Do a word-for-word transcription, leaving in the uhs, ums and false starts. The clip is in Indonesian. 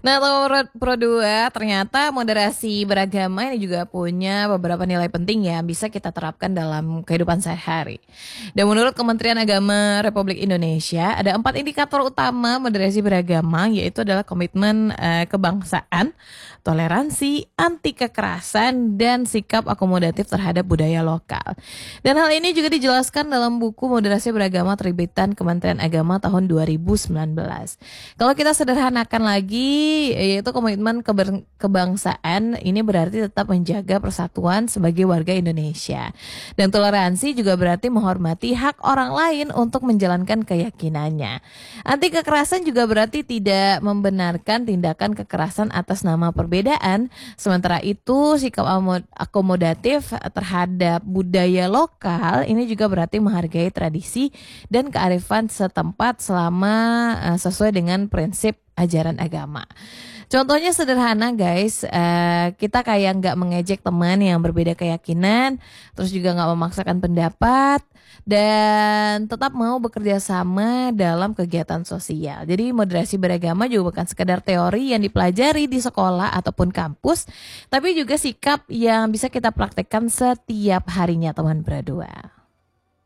Nah, menurut Pro dua, ternyata moderasi beragama ini juga punya beberapa nilai penting ya, bisa kita terapkan dalam kehidupan sehari-hari. Dan menurut Kementerian Agama Republik Indonesia, ada empat indikator utama moderasi beragama, yaitu adalah komitmen eh, kebangsaan, toleransi, anti kekerasan, dan sikap akomodatif terhadap budaya lokal. Dan hal ini juga dijelaskan dalam buku Moderasi Beragama terbitan Kementerian Agama tahun dua ribu sembilan belas. Kalau kita sederhanakan lagi, yaitu komitmen keber- kebangsaan ini berarti tetap menjaga persatuan sebagai warga Indonesia. Dan toleransi juga berarti menghormati hak orang lain untuk menjalankan keyakinannya. Anti kekerasan juga berarti tidak membenarkan tindakan kekerasan atas nama perbedaan. Sementara itu, sikap amo- akomodatif terhadap budaya lokal ini juga berarti menghargai tradisi dan kearifan setempat selama uh, sesuai dengan prinsip ajaran agama. Contohnya sederhana guys, uh, kita kayak nggak mengejek teman yang berbeda keyakinan, terus juga nggak memaksakan pendapat, dan tetap mau bekerja sama dalam kegiatan sosial. Jadi moderasi beragama juga bukan sekedar teori yang dipelajari di sekolah ataupun kampus, tapi juga sikap yang bisa kita praktekkan setiap harinya teman berdua.